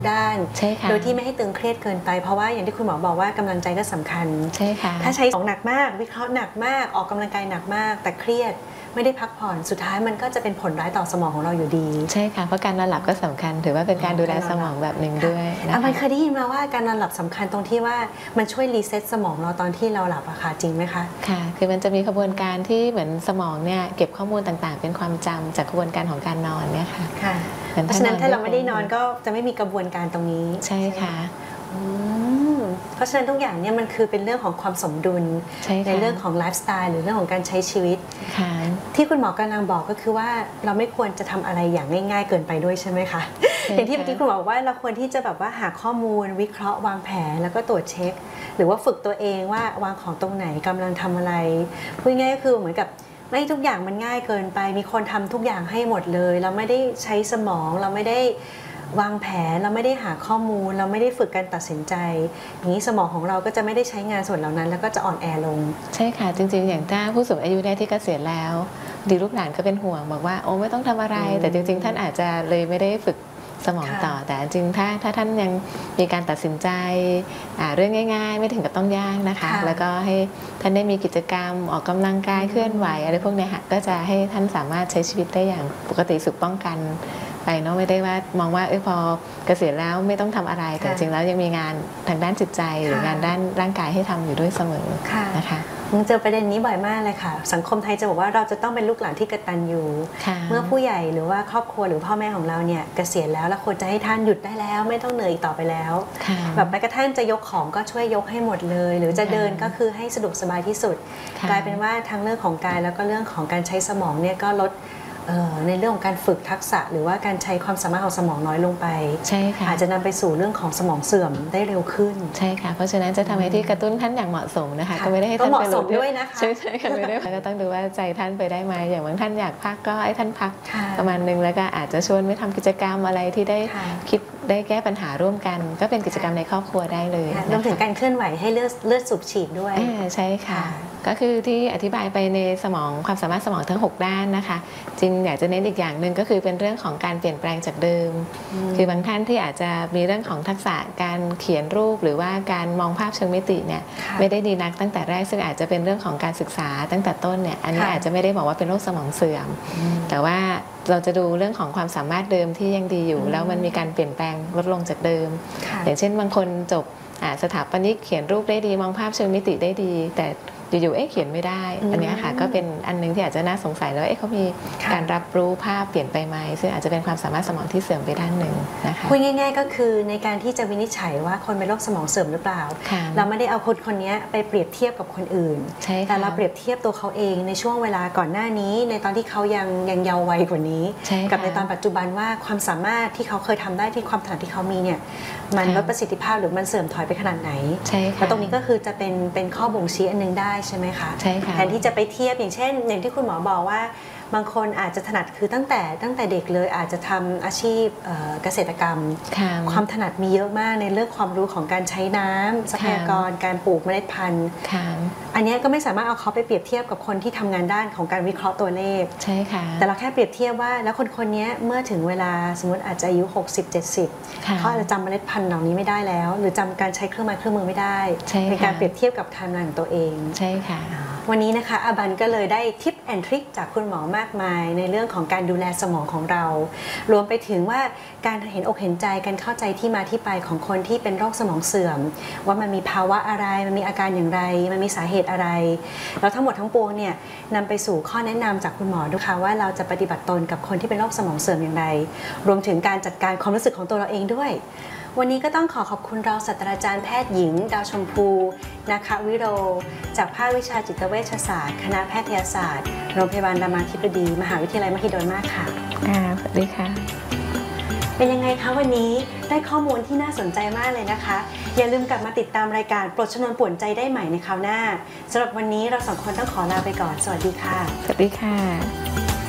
ด้านโดยที่ไม่ให้ตึงเครียดเกินไปเพราะว่าอย่างที่คุณหมอบอกว่ากำลังใจก็สำคัญใช่ค่ะถ้าใช้ของหนักมากวิเคราะห์หนักมากออกกำลังกายหนักมากแต่เครียดไม่ได้พักผ่อนสุดท้ายมันก็จะเป็นผลร้ายต่อสมองของเราอยู่ดีใช่ค่ะเพราะการนอนหลับก็สำคัญถือว่าเป็นการดูแลสมองแบบหนึ่งด้วยนะคะมันเคยได้ยินมาว่าการนอนหลับสำคัญตรงที่ว่ามันช่วยรีเซ็ตสมองเราตอนที่เราหลับอะค่ะจริงไหมคะค่ะคือมันจะมีกระบวนการที่เหมือนสมองเนี่ยเก็บข้อมูลต่างๆเป็นความจำจากกระบวนการของการนอนเนี่ยค่ะเพราะฉะนั้นถ้าเราไม่ได้นอนก็จะไม่มีกระบวนการตรงนี้ใช่ค่ะเพราะฉะนั้นทุกอย่างเนี่ยมันคือเป็นเรื่องของความสมดุลในเรื่องของไลฟ์สไตล์หรือเรื่องของการใช้ชีวิตที่คุณหมอกำลังบอกก็คือว่าเราไม่ควรจะทำอะไรอย่างง่ายๆเกินไปด้วยใช่ไหมคะอย่างที่เมื่อกี้คุณบอกว่าเราควรที่จะแบบว่าหาข้อมูลวิเคราะห์วางแผนแล้วก็ตรวจเช็คหรือว่าฝึกตัวเองว่าวางของตรงไหนกำลังทำอะไรพูดง่ายก็คือเหมือนกับไม่ทุกอย่างมันง่ายเกินไปมีคนทำทุกอย่างให้หมดเลยเราไม่ได้ใช้สมองเราไม่ได้วางแผนเราไม่ได้หาข้อมูลเราไม่ได้ฝึกการตัดสินใจอย่างนี้สมองของเราก็จะไม่ได้ใช้งานส่วนเหล่านั้นแล้วก็จะอ่อนแอลงใช่ค่ะจริงๆอย่างถ้าผู้สูงอายุได้ที่เกษียณแล้วดีลูกหลานก็เป็นห่วงบอกว่าโอ้ไม่ต้องทำอะไรแต่จริงๆท่านอาจจะเลยไม่ได้ฝึกสมองต่อแต่จริงถ้าท่านยังมีการตัดสินใจเรื่องง่ายๆไม่ถึงกับต้องยากนะคะแล้วก็ให้ท่านได้มีกิจกรรมออกกำลังกายเคลื่อนไหวอะไรพวกนี้ค่ะก็จะให้ท่านสามารถใช้ชีวิตได้อย่างปกติสุขป้องกันไปเนาะไม่ได้ว่ามองว่าพอเกษียณแล้วไม่ต้องทำอะไรแต่จริงแล้วยังมีงานทางด้านจิตใจหรืองานด้านร่างกายให้ทำอยู่ด้วยเสมอนะคะเจอประเด็นนี้บ่อยมากเลยค่ะสังคมไทยจะบอกว่าเราจะต้องเป็นลูกหลานที่กตัญญูเมื่อผู้ใหญ่หรือว่าครอบครัวหรือพ่อแม่ของเราเนี่ยเกษียณแล้วควรจะให้ท่านหยุดได้แล้วไม่ต้องเหนื่อยอีกต่อไปแล้วแบบแม้กระทั่งจะยกของก็ช่วยยกให้หมดเลยหรือจะเดินก็คือให้สะดวกสบายที่สุดกลายเป็นว่าทั้งเรื่องของกายแล้วก็เรื่องของการใช้สมองเนี่ยก็ลดในเรื่องของการฝึกทักษะหรือว่าการใช้ความสามารถของสมองน้อยลงไปใช่ค่ะอาจจะนำไปสู่เรื่องของสมองเสื่อมได้เร็วขึ้นใช่ค่ะเพราะฉะนั้นจะทำให้ที่กระตุ้นท่านอย่างเหมาะสมนะคะก็ไม่ได้ให้ท่านไปหลุดด้วยนะคะใช่ค่ะไม่ได้ก็ต้องดูว่าใจท่านไปได้ไหมอย่างบางท่านอยากพักก็ให้ท่านพักประมาณนึงแล้วก็อาจจะชวนไม่ทำกิจกรรมอะไรที่ได้คิดได้แก้ปัญหาร่วมกันก็เป็นกิจกรรมในครอบครัวได้เลยรวมถึงการเคลื่อนไหวให้เลือดสูบฉีดด้วยใช่ค่ะก็คือที่อธิบายไปในสมองความสามารถสมองทั้ง6ด้านนะคะจริงอยากจะเน้นอีกอย่างหนึ่งก็คือเป็นเรื่องของการเปลี่ยนแปลงจากเดิมคือบางท่านที่อาจจะมีเรื่องของทักษะการเขียนรูปหรือว่าการมองภาพเชิงมิติเนี่ยไม่ได้ดีนักตั้งแต่แรกซึ่งอาจจะเป็นเรื่องของการศึกษาตั้งแต่ต้นเนี่ยอันนี้อาจจะไม่ได้บอกว่าเป็นโรคสมองเสื่อมแต่ว่าเราจะดูเรื่องของความสามารถเดิมที่ยังดีอยู่แล้วมันมีการเปลี่ยนแปลงลดลงจากเดิมอย่างเช่นบางคนจบสถาปนิกเขียนรูปได้ดีมองภาพเชิงมิติได้ดีแต่อยู่เขียนไม่ได้อันนี้ค่ะก็เป็นอันนึงที่อาจจะน่าสงสัยแล้วเขามีการรับรู้ภาพเปลี่ยนไปไหมซึ่งอาจจะเป็นความสามารถสมองที่เสื่อมไปด้านหนึ่งนะคะพูดง่ายๆก็คือในการที่จะวินิจฉัยว่าคนเป็นโรคสมองเสื่อมหรือเปล่าเราไม่ได้เอาคนนี้ไปเปรียบเทียบกับคนอื่นแต่เราเปรียบเทียบตัวเขาเองในช่วงเวลาก่อนหน้านี้ในตอนที่เขายังเยาว์วัยกว่านี้กับในตอนปัจจุบันว่าความสามารถที่เขาเคยทำได้ที่ความถนัดที่เขามีเนี่ยมันลดประสิทธิภาพหรือมันเสื่อมถอยไปขนาดไหนแล้วตรงนี้ก็คือจะเป็นข้อบ่งชี้อันนึงได้ใช่ไหมคะแทนที่จะไปเทียบอย่างเช่นอย่างที่คุณหมอบอกว่าบางคนอาจจะถนัดคือตั้งแต่เด็กเลยอาจจะทำอาชีพเกษตรกรรมความถนัดมีเยอะมากในเรื่องความรู้ของการใช้น้ำทรัพยากรการปลูกเมล็ดพันธุ์อันนี้ก็ไม่สามารถเอาเขาไปเปรียบเทียบกับคนที่ทำงานด้านของการวิเคราะห์ตัวเลขใช่ค่ะแต่เราแค่เปรียบเทียบว่าแล้วคนนี้เมื่อถึงเวลาสมมติอาจจะอายุ60-70เขาอาจจะจำเมล็ดพันธุ์เหล่านี้ไม่ได้แล้วหรือจำการใช้เครื่องมือไม่ได้ในการเปรียบเทียบกับไทม์ไลน์ของตัวเองใช่ค่ะวันนี้นะคะอาบันก็เลยได้ทิปแอนด์ทริคจากคุณหมอมากมายในเรื่องของการดูแลสมองของเรารวมไปถึงว่าการเห็นอกเห็นใจการเข้าใจที่มาที่ไปของคนที่เป็นโรคสมองเสื่อมว่ามันมีภาวะอะไรมันมีอาการอย่างไรมันมีสาเหตุอะไรแล้วทั้งหมดทั้งปวงเนี่ยนำไปสู่ข้อแนะนำจากคุณหมอด้วยค่ะว่าเราจะปฏิบัติตนกับคนที่เป็นโรคสมองเสื่อมอย่างไรรวมถึงการจัดการความรู้สึกของตัวเราเองด้วยวันนี้ก็ต้องขอบคุณรองศาสตราจารย์แพทย์หญิงดาวชมพูนาควิโรจากภาควิชาจิตเวชศาสตร์คณะแพทยศาสตร์โรงพยาบาลรามาธิบดีมหาวิทยาลัยมหิดลมากค่ะสวัสดีค่ะเป็นยังไงคะวันนี้ได้ข้อมูลที่น่าสนใจมากเลยนะคะอย่าลืมกลับมาติดตามรายการปลดชนวนป่วนใจได้ใหม่ในคราวหน้าสำหรับวันนี้เราสองคนต้องขอลาไปก่อนสวัสดีค่ะสวัสดีค่ะ